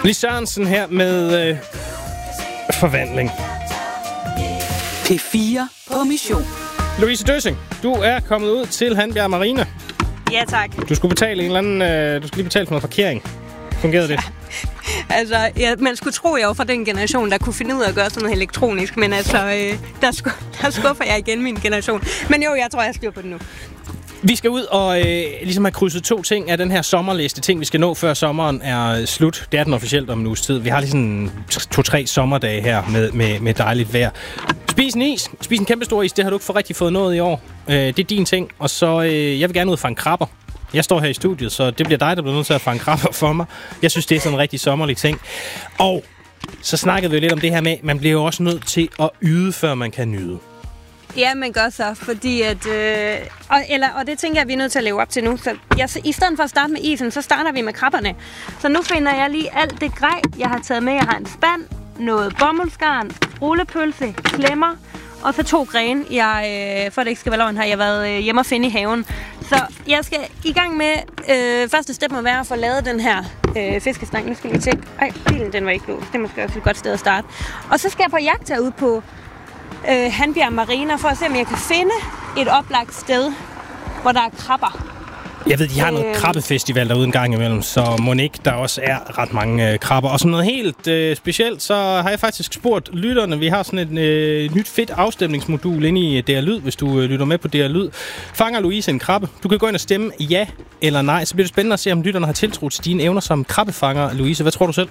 Lis Sørensen her med Forvandling. P4 på mission. Louise Døssing, du er kommet ud til Hanbjerg Marina. Ja, tak. Du skulle betale en eller anden... du skulle lige betale for noget parkering. Fungerede det? Altså, man skulle tro, jeg var fra den generation, der kunne finde ud af at gøre sådan noget elektronisk, men altså, der skuffer jeg igen min generation. Men jo, jeg tror, jeg styrer på det nu. Vi skal ud og ligesom have krydset 2 ting af den her sommerliste. Ting, vi skal nå, før sommeren er slut. Det er den officielt om en uges tid. Vi har ligesom 2-3 sommerdage her med dejligt vejr. Spis en is. Spis en kæmpe stor is. Det har du ikke rigtig fået noget i år. Det er din ting. Og så, jeg vil gerne ud og fange krabber. Jeg står her i studiet, så det bliver dig, der bliver nødt til at fange krabber for mig. Jeg synes, det er sådan en rigtig sommerlig ting. Og så snakkede vi lidt om det her med, man bliver jo også nødt til at yde, før man kan nyde. Ja, man gør så, fordi at... og det tænker jeg, vi er nødt til at leve op til nu. Så i stedet for at starte med isen, så starter vi med krabberne. Så nu finder jeg lige alt det grej, jeg har taget med. Jeg har en spand, noget bomuldsgarn, rullepølse, klemmer, og så 2 grene, for det ikke skal være løgn, har jeg været hjemme og finde i haven. Så jeg skal i gang med... første step må være at få lavet den her fiskestang. Nu skal vi tjekke. Bilen den var ikke låst. Det er måske også et godt sted at starte. Og så skal jeg på jagt herude på Hanbjerg Marina, for at se, om jeg kan finde et oplagt sted, hvor der er krabber. Jeg ved, de har noget krabbefestival derude en gang imellem, så mon ikke der også er ret mange krabber. Og som noget helt specielt, så har jeg faktisk spurgt lytterne. Vi har sådan et nyt fedt afstemningsmodul inde i DR Lyd, hvis du lytter med på DR Lyd. Fanger Louise en krabbe? Du kan gå ind og stemme ja eller nej. Så bliver det spændende at se, om lytterne har tiltro til dine evner som krabbefanger. Louise, hvad tror du selv?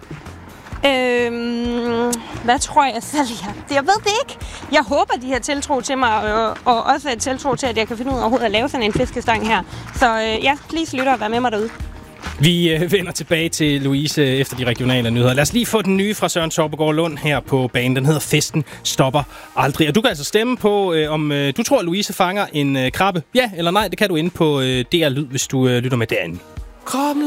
Hvad tror jeg selv? Jeg ved det ikke. Jeg håber, de har tiltro til mig, og også har tiltro til, at jeg kan finde ud af overhovedet at lave sådan en fiskestang her. Så please lytter og vær med mig derude. Vi vender tilbage til Louise efter de regionale nyheder. Lad os lige få den nye fra Søren Torpegaard Lund her på banen. Den hedder Festen stopper aldrig. Og du kan altså stemme på, om du tror, at Louise fanger en krabbe. Ja eller nej, det kan du inde på DR Lyd, hvis du lytter med derinde.